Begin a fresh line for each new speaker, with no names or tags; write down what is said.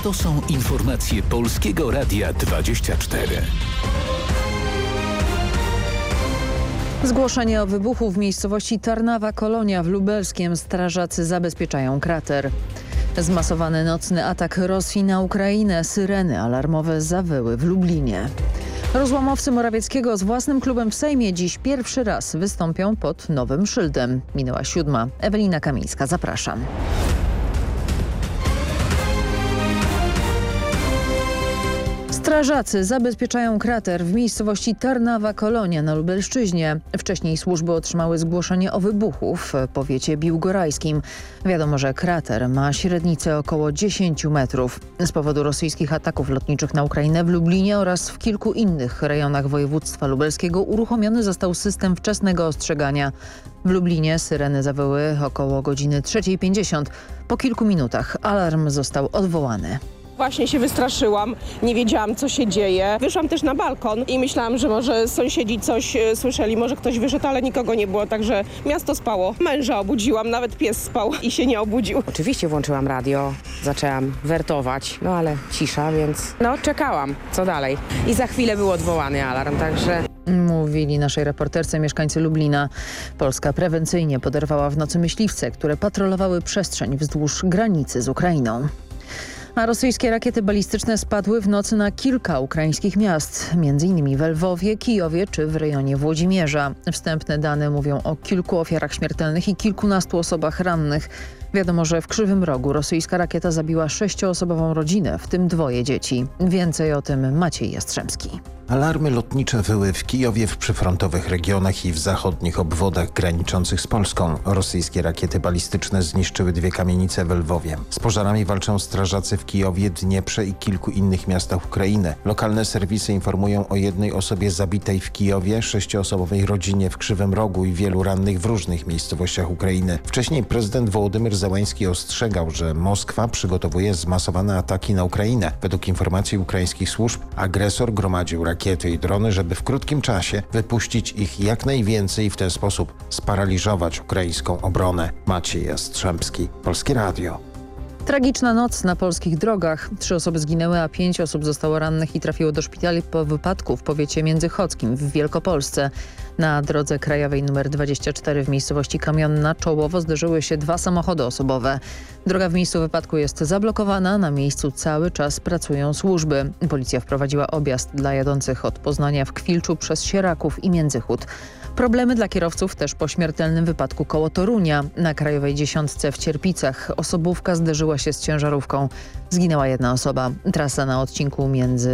To są informacje Polskiego Radia 24.
Zgłoszenie o wybuchu w miejscowości Tarnawa Kolonia w Lubelskiem. Strażacy zabezpieczają krater. Zmasowany nocny atak Rosji na Ukrainę. Syreny alarmowe zawyły w Lublinie. Rozłamowcy Morawieckiego z własnym klubem w Sejmie dziś pierwszy raz wystąpią pod nowym szyldem. Minęła 7. Ewelina Kamińska, zapraszam. Strażacy zabezpieczają krater w miejscowości Tarnawa Kolonia na Lubelszczyźnie. Wcześniej służby otrzymały zgłoszenie o wybuchu w powiecie biłgorajskim. Wiadomo, że krater ma średnicę około 10 metrów. Z powodu rosyjskich ataków lotniczych na Ukrainę w Lublinie oraz w kilku innych rejonach województwa lubelskiego uruchomiony został system wczesnego ostrzegania. W Lublinie syreny zawyły około godziny 3:50. Po kilku minutach alarm został odwołany.
Właśnie się wystraszyłam, nie wiedziałam, co się dzieje. Wyszłam też na balkon i myślałam, że może sąsiedzi coś słyszeli, może ktoś wyszedł, ale nikogo nie było, także miasto spało. Męża obudziłam, nawet pies spał i się nie obudził.
Oczywiście włączyłam radio, zaczęłam wertować, ale cisza, więc czekałam, co dalej. I za chwilę był odwołany alarm, także...
Mówili naszej reporterce mieszkańcy Lublina. Polska prewencyjnie poderwała w nocy myśliwce, które patrolowały przestrzeń wzdłuż granicy z Ukrainą. A rosyjskie rakiety balistyczne spadły w nocy na kilka ukraińskich miast, m.in. w Lwowie, Kijowie czy w rejonie Włodzimierza. Wstępne dane mówią o kilku ofiarach śmiertelnych i kilkunastu osobach rannych. Wiadomo, że w Krzywym Rogu rosyjska rakieta zabiła 6-osobową rodzinę, w tym 2 dzieci. Więcej o tym Maciej Jastrzębski.
Alarmy lotnicze wyły w Kijowie, w przyfrontowych regionach i w zachodnich obwodach graniczących z Polską. Rosyjskie rakiety balistyczne zniszczyły 2 kamienice w Lwowie. Z pożarami walczą strażacy w Kijowie, Dnieprze i kilku innych miastach Ukrainy. Lokalne serwisy informują o 1 osobie zabitej w Kijowie, 6-osobowej rodzinie w Krzywym Rogu i wielu rannych w różnych miejscowościach Ukrainy. Wcześniej prezydent Wołodymyr Zełański ostrzegał, że Moskwa przygotowuje zmasowane ataki na Ukrainę. Według informacji ukraińskich służb agresor gromadził rakiety i drony, żeby w krótkim czasie wypuścić ich jak najwięcej i w ten sposób sparaliżować ukraińską obronę. Maciej Jastrzębski, Polskie Radio.
Tragiczna noc na polskich drogach. 3 osoby zginęły, a 5 osób zostało rannych i trafiło do szpitali po wypadku w powiecie międzychodzkim w Wielkopolsce. Na drodze krajowej nr 24 w miejscowości Kamionna Czołowo zderzyły się 2 samochody osobowe. Droga w miejscu wypadku jest zablokowana. Na miejscu cały czas pracują służby. Policja wprowadziła objazd dla jadących od Poznania w Kwilczu przez Sieraków i Międzychód. Problemy dla kierowców też po śmiertelnym wypadku koło Torunia. Na krajowej 10 w Cierpicach osobówka zderzyła się z ciężarówką. Zginęła 1 osoba. Trasa na odcinku między